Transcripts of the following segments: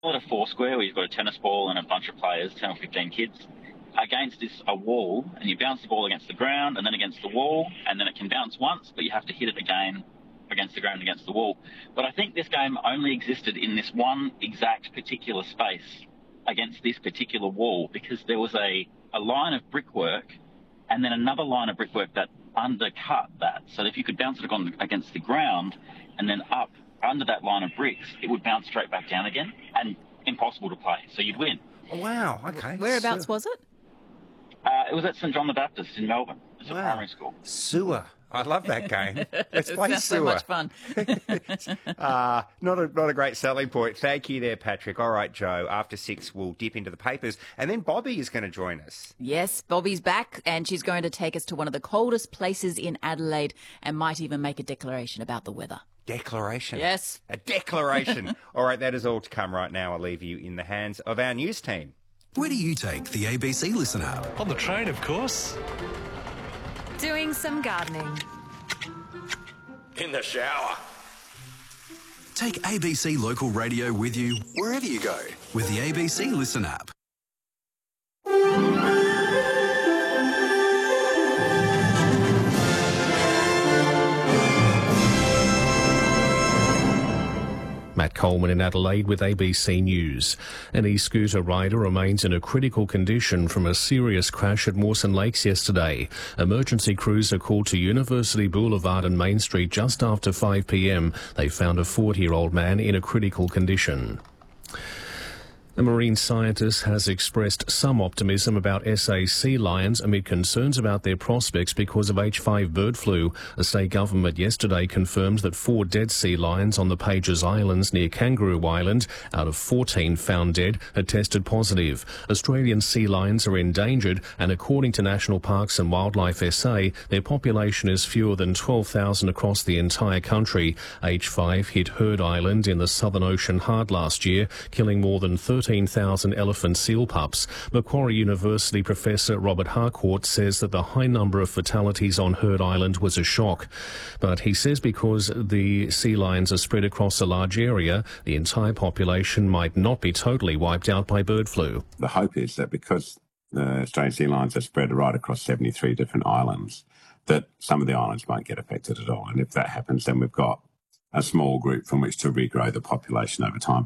call it a four square where you've got a tennis ball and a bunch of players, 10 or 15 kids, against a wall, and you bounce the ball against the ground and then against the wall, and then it can bounce once, but you have to hit it again against the ground and against the wall. But I think this game only existed in this one exact particular space against this particular wall, because there was a line of brickwork and then another line of brickwork that undercut that. So if you could bounce it against the ground and then up under that line of bricks, it would bounce straight back down again, and impossible to play. So you'd win. Wow, okay. Whereabouts was it? It was at St John the Baptist in Melbourne. It's a primary school. Sewer. I love that game. Let's play Sounds sewer. so much fun. Not a great selling point. Thank you there, Patrick. All right, Joe, after 6, we'll dip into the papers. And then Bobby is going to join us. Yes, Bobby's back, and she's going to take us to one of the coldest places in Adelaide and might even make a declaration about the weather. Declaration. Yes. A declaration. All right, that is all to come right now. I'll leave you in the hands of our news team. Where do you take the ABC Listen app? On the train, of course. Doing some gardening. In the shower. Take ABC Local Radio with you wherever you go with the ABC Listen app. Matt Coleman in Adelaide with ABC News. An e-scooter rider remains in a critical condition from a serious crash at Mawson Lakes yesterday. Emergency crews are called to University Boulevard and Main Street just after 5 p.m. They found a 40-year-old man in a critical condition. A marine scientist has expressed some optimism about SA sea lions amid concerns about their prospects because of H5 bird flu. The state government yesterday confirmed that 4 dead sea lions on the Pages Islands near Kangaroo Island, out of 14 found dead, had tested positive. Australian sea lions are endangered, and according to National Parks and Wildlife SA, their population is fewer than 12,000 across the entire country. H5 hit Heard Island in the Southern Ocean hard last year, killing more than 13,000 elephant seal pups. Macquarie University professor Robert Harcourt says that the high number of fatalities on Heard Island was a shock. But he says because the sea lions are spread across a large area, the entire population might not be totally wiped out by bird flu. The hope is that because the Australian sea lions are spread right across 73 different islands, that some of the islands won't get affected at all. And if that happens, then we've got a small group from which to regrow the population over time.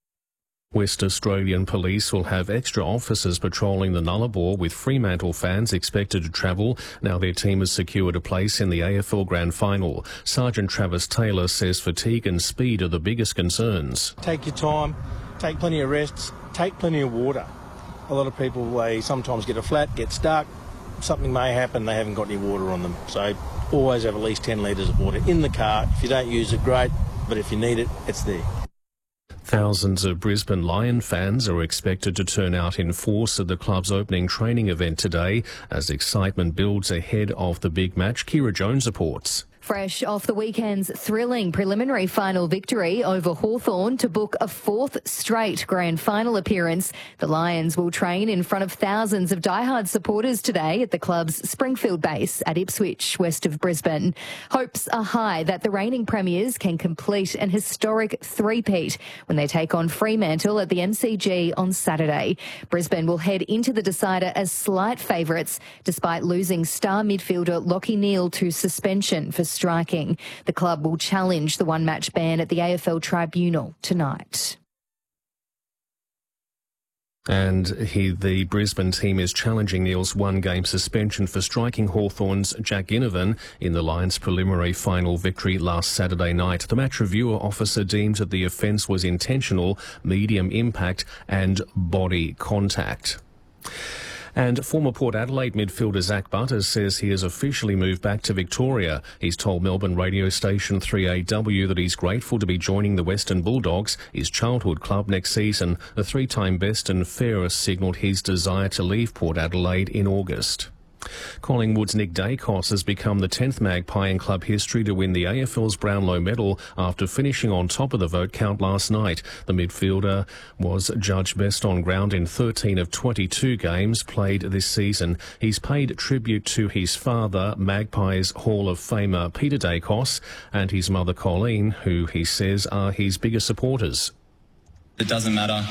West Australian Police will have extra officers patrolling the Nullarbor, with Fremantle fans expected to travel now their team has secured a place in the AFL Grand Final. Sergeant Travis Taylor says fatigue and speed are the biggest concerns. Take your time, take plenty of rests, take plenty of water. A lot of people, they sometimes get a flat, get stuck, something may happen, they haven't got any water on them. So always have at least 10 litres of water in the car. If you don't use it, great, but if you need it, it's there. Thousands of Brisbane Lion fans are expected to turn out in force at the club's opening training event today as excitement builds ahead of the big match. Kira Jones reports. Fresh off the weekend's thrilling preliminary final victory over Hawthorn to book a 4th straight grand final appearance, the Lions will train in front of thousands of diehard supporters today at the club's Springfield base at Ipswich, west of Brisbane. Hopes are high that the reigning premiers can complete an historic three-peat when they take on Fremantle at the MCG on Saturday. Brisbane will head into the decider as slight favourites, despite losing star midfielder Lachie Neale to suspension for striking. The club will challenge the one-match ban at the AFL Tribunal tonight. And the Brisbane team is challenging Neale's one-game suspension for striking Hawthorn's Jack Ginnivan in the Lions' preliminary final victory last Saturday night. The match reviewer officer deemed that the offence was intentional, medium impact and body contact. And former Port Adelaide midfielder Zach Butters says he has officially moved back to Victoria. He's told Melbourne radio station 3AW that he's grateful to be joining the Western Bulldogs, his childhood club, next season. The 3-time best and fairest signalled his desire to leave Port Adelaide in August. Collingwood's Nick Dacos has become the 10th Magpie in club history to win the AFL's Brownlow medal after finishing on top of the vote count last night. The midfielder was judged best on ground in 13 of 22 games played this season. He's paid tribute to his father, Magpies Hall of Famer Peter Dacos, and his mother Colleen, who he says are his biggest supporters. It doesn't matter